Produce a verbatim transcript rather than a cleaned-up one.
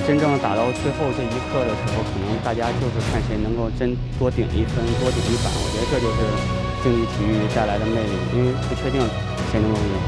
真正打到最后这一刻的时候，可能大家就是看谁能够真多顶一分，多顶一板。我觉得这就是竞技体育带来的魅力，因为不确定谁能够赢。